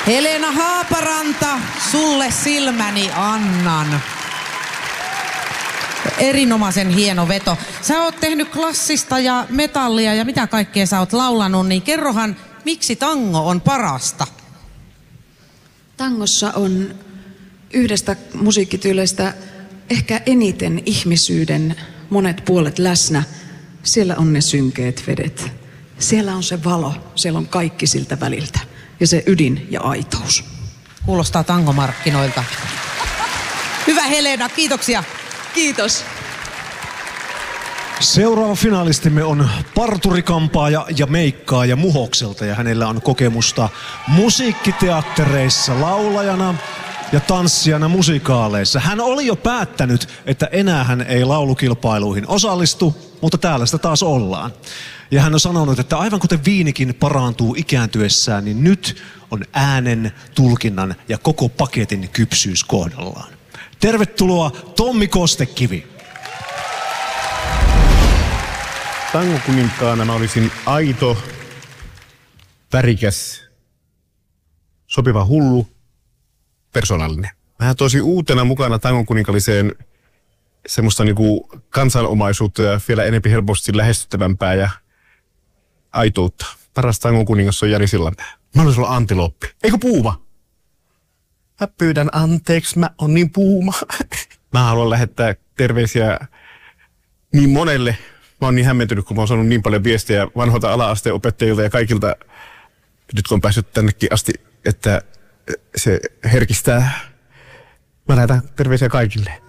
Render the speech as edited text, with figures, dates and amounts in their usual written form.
Helena Haaparanta, sulle silmäni annan. Erinomaisen hieno veto. Sä oot tehnyt klassista ja metallia ja mitä kaikkea sä oot laulanut, niin kerrohan, miksi tango on parasta? Tangossa on yhdestä musiikkityyleistä ehkä eniten ihmisyyden monet puolet läsnä. Siellä on ne synkeät vedet. Siellä on se valo, siellä on kaikki siltä väliltä. Ja se ydin ja aitous. Kuulostaa tangomarkkinoilta. Hyvä Helena, kiitoksia. Kiitos. Seuraava finalistimme on parturikampaaja ja meikkaaja Muhokselta ja hänellä on kokemusta musiikkiteattereissa laulajana ja tanssijana musikaaleissa. Hän oli jo päättänyt, että enää hän ei laulukilpailuihin osallistu, mutta täällä sitä taas ollaan. Ja hän on sanonut, että aivan kuten viinikin parantuu ikääntyessään, niin nyt on äänen, tulkinnan ja koko paketin kypsyys kohdallaan. Tervetuloa Tommi Kostekivi. Tangokuninkaana mä olisin aito, värikäs, sopiva hullu, persoonallinen. Mä toisin uutena mukana tangokuninkalliseen semmoista niinku kansanomaisuutta ja vielä enemmän helposti lähestyttävämpää ja aitoutta. Paras tangokuningas on Jari Sillanpää. Mä olisin olla antiloppi. Eikö puuma? Mä pyydän anteeksi, mä oon niin puuma. Mä haluan lähettää terveisiä niin monelle. Mä oon niin hämmentynyt, kun mä oon saanut niin paljon viestejä vanhoilta ala-asteen opettajilta ja kaikilta, nyt kun on päässyt tännekin asti, että se herkistää. Mä lähetän terveisiä kaikille.